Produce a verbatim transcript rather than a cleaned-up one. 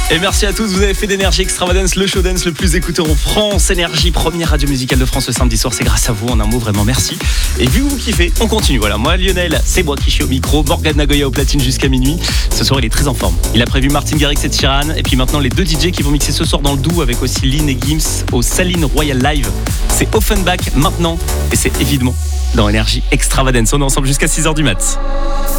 Et merci à tous, vous avez fait d'Énergie Extravagance le show dance le plus écouté en France. Énergie, première radio musicale de France le samedi soir, c'est grâce à vous, en un mot, vraiment merci. Et vu que vous kiffez, on continue. Voilà, moi Lionel, c'est moi qui suis au micro, Morgan Nagoya au platine jusqu'à minuit. Ce soir, il est très en forme. Il a prévu Martin Garrix et Sheeran. Et puis maintenant, les deux D J qui vont mixer ce soir dans le doux avec aussi Lynn et Gims au Saline Royal Live. C'est Offenbach maintenant et c'est évidemment dans Énergie Extravagance. On est ensemble jusqu'à six heures du mat.